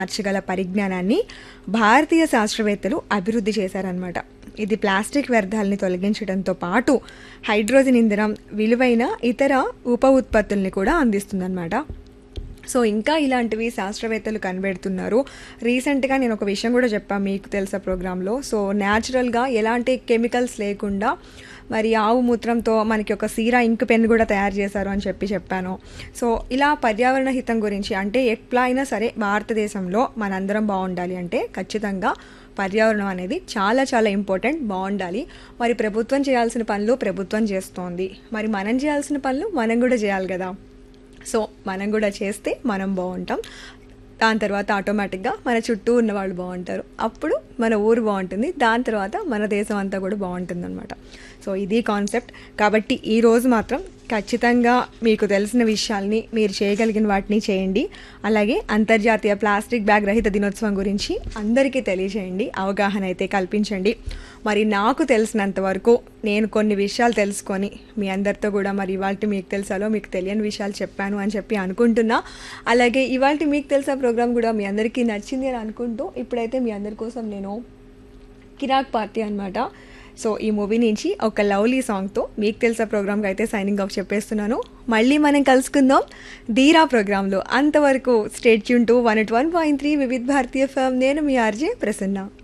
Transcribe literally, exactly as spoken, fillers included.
మార్చగల పరిజ్ఞానాన్ని భారతీయ శాస్త్రవేత్తలు అభివృద్ధి చేశారనమాట. ఇది ప్లాస్టిక్ వ్యర్థాలని తొలగించడంతో పాటు హైడ్రోజన్ ఇంధనం, విలువైన ఇతర ఉప ఉత్పత్తుల్ని కూడా అందిస్తుందన్నమాట. సో ఇంకా ఇలాంటివి శాస్త్రవేత్తలు కనిపెడుతున్నారు. రీసెంట్గా నేను ఒక విషయం కూడా చెప్పాను మీకు తెలుసా ప్రోగ్రాంలో. సో న్యాచురల్గా ఎలాంటి కెమికల్స్ లేకుండా మరి ఆవు మూత్రంతో మనకి ఒక సీరా ఇంక్ పెన్ కూడా తయారు చేశారు అని చెప్పి చెప్పాను. సో ఇలా పర్యావరణ హితం గురించి అంటే ఎట్లా అయినా సరే భారతదేశంలో మనందరం బాగుండాలి అంటే ఖచ్చితంగా పర్యావరణం అనేది చాలా చాలా ఇంపార్టెంట్, బాగుండాలి. మరి ప్రభుత్వం చేయాల్సిన పనులు ప్రభుత్వం చేస్తోంది, మరి మనం చేయాల్సిన పనులు మనం కూడా చేయాలి కదా. సో మనం కూడా చేస్తే మనం బాగుంటాం, దాని తర్వాత ఆటోమేటిక్గా మన చుట్టూ ఉన్న వాళ్ళు బాగుంటారు, అప్పుడు మన ఊరు బాగుంటుంది, దాని తర్వాత మన దేశం అంతా కూడా బాగుంటుంది అనమాట. సో ఇది కాన్సెప్ట్. కాబట్టి ఈరోజు మాత్రం ఖచ్చితంగా మీకు తెలిసిన విషయాల్ని మీరు చేయగలిగిన వాటిని చేయండి. అలాగే అంతర్జాతీయ ప్లాస్టిక్ బ్యాగ్ రహిత దినోత్సవం గురించి అందరికీ తెలియజేయండి, అవగాహన అయితే కల్పించండి. మరి నాకు తెలిసినంత వరకు నేను కొన్ని విషయాలు తెలుసుకొని మీ అందరితో కూడా మరి ఇవాళ మీకు తెలుసాలో మీకు తెలియని విషయాలు చెప్పాను అని చెప్పి అనుకుంటున్నా. అలాగే ఇవాళ మీకు తెలుసా ప్రోగ్రామ్ కూడా మీ అందరికీ నచ్చింది అని అనుకుంటూ ఇప్పుడైతే మీ అందరి కోసం నేను కిరాక్ పార్టీ అనమాట. సో ఈ మూవీ నుంచి ఒక లవ్లీ సాంగ్తో మీకు తెలుసా ప్రోగ్రామ్కి అయితే సైనింగ్ ఆఫ్ చెప్పేస్తున్నాను. మళ్ళీ మనం కలుసుకుందాం ధీరా ప్రోగ్రాంలో. అంతవరకు state tune to one at one point three వివిధ భారతీయ ఎఫ్ఎం. నేను మీ ఆర్జే ప్రసన్న.